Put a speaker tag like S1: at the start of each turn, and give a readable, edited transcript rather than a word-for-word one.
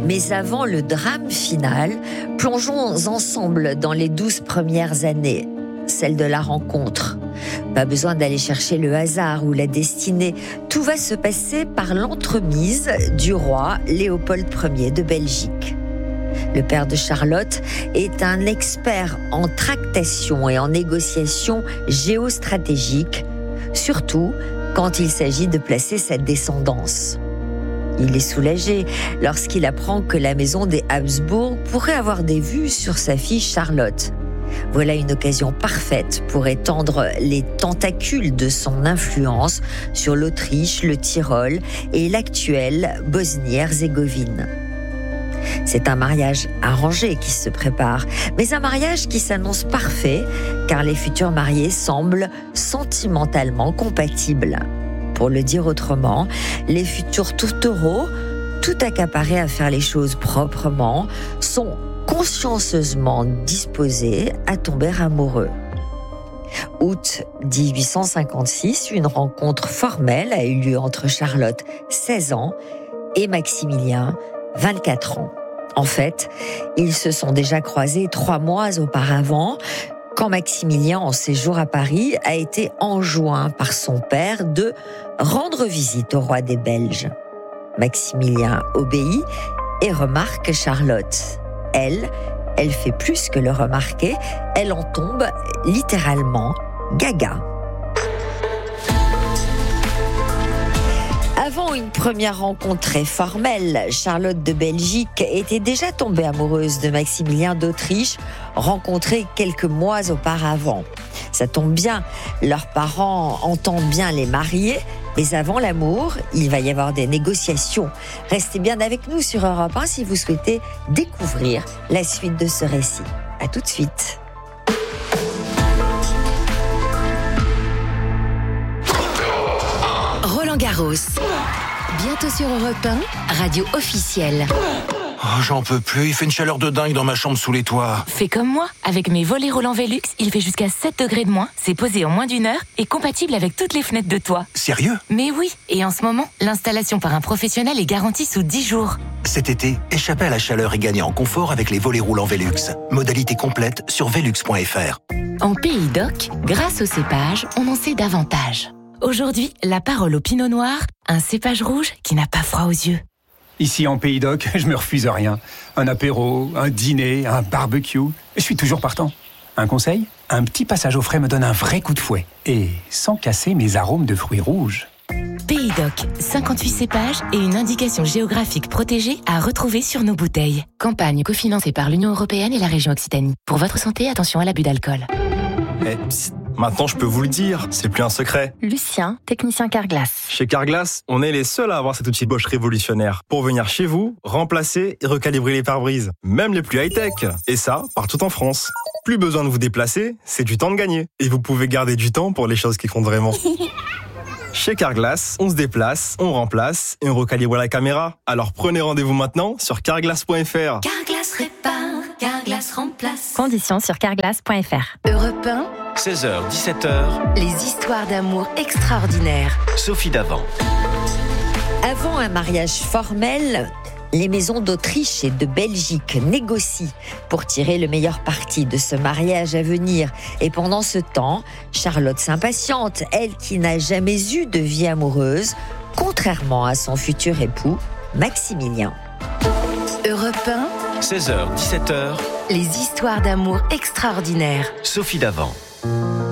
S1: Mais avant le drame final, plongeons ensemble dans les 12 premières années, celle de la rencontre. Pas besoin d'aller chercher le hasard ou la destinée. Tout va se passer par l'entremise du roi Léopold Ier de Belgique. Le père de Charlotte est un expert en tractation et en négociation géostratégique, surtout quand il s'agit de placer sa descendance. Il est soulagé lorsqu'il apprend que la maison des Habsbourg pourrait avoir des vues sur sa fille Charlotte. Voilà une occasion parfaite pour étendre les tentacules de son influence sur l'Autriche, le Tyrol et l'actuelle Bosnie-Herzégovine. C'est un mariage arrangé qui se prépare, mais un mariage qui s'annonce parfait car les futurs mariés semblent sentimentalement compatibles. Pour le dire autrement, les futurs tourtereaux, tout accaparés à faire les choses proprement, sont consciencieusement disposés à tomber amoureux. Août 1856, une rencontre formelle a eu lieu entre Charlotte, 16 ans, et Maximilien, 24 ans. En fait, ils se sont déjà croisés 3 mois auparavant, quand Maximilien, en séjour à Paris, a été enjoint par son père de rendre visite au roi des Belges. Maximilien obéit et remarque Charlotte. Elle fait plus que le remarquer, elle en tombe littéralement gaga. Avant une première rencontre très formelle, Charlotte de Belgique était déjà tombée amoureuse de Maximilien d'Autriche, rencontré quelques mois auparavant. Ça tombe bien, leurs parents entendent bien les marier, mais avant l'amour, il va y avoir des négociations. Restez bien avec nous sur Europe 1 si vous souhaitez découvrir la suite de ce récit. À tout de suite.
S2: Roland Garros. Bientôt sur Europe 1, radio officielle.
S3: Oh, j'en peux plus, il fait une chaleur de dingue dans ma chambre sous les toits.
S4: Fais comme moi, avec mes volets roulants Velux, il fait jusqu'à 7 degrés de moins, c'est posé en moins d'1 heure et compatible avec toutes les fenêtres de toit.
S3: Sérieux ?
S4: Mais oui, et en ce moment, l'installation par un professionnel est garantie sous 10 jours.
S3: Cet été, échappez à la chaleur et gagnez en confort avec les volets roulants Velux. Modalité complète sur velux.fr.
S4: En Pays d'Oc, grâce au cépage, on en sait davantage. Aujourd'hui, la parole au Pinot Noir, un cépage rouge qui n'a pas froid aux yeux.
S5: Ici en Pays d'Oc, je me refuse rien. Un apéro, un dîner, un barbecue, je suis toujours partant. Un conseil ? Un petit passage au frais me donne un vrai coup de fouet. Et sans casser mes arômes de fruits rouges.
S4: Pays d'Oc, 58 cépages et une indication géographique protégée à retrouver sur nos bouteilles. Campagne cofinancée par l'Union européenne et la région Occitanie. Pour votre santé, attention à l'abus d'alcool.
S6: Psst, maintenant je peux vous le dire, c'est plus un secret.
S4: Lucien, technicien Carglass.
S6: Chez Carglass, on est les seuls à avoir cet outil Bosch révolutionnaire pour venir chez vous, remplacer et recalibrer les pare-brises, même les plus high-tech. Et ça, partout en France. Plus besoin de vous déplacer, c'est du temps de gagner. Et vous pouvez garder du temps pour les choses qui comptent vraiment. Chez Carglass, on se déplace, on remplace et on recalibre la caméra. Alors prenez rendez-vous maintenant sur carglass.fr.
S2: Carglass répare, Carglass remplace.
S7: Conditions sur carglass.fr.
S2: Europe 1,
S3: 16h, 17h,
S2: les histoires d'amour extraordinaires.
S3: Sophie Davant.
S1: Avant un mariage formel, les maisons d'Autriche et de Belgique négocient pour tirer le meilleur parti de ce mariage à venir. Et pendant ce temps, Charlotte s'impatiente, elle qui n'a jamais eu de vie amoureuse, contrairement à son futur époux, Maximilien.
S2: Europe 1,
S3: 16h, 17h,
S2: les histoires d'amour extraordinaires.
S3: Sophie Davant.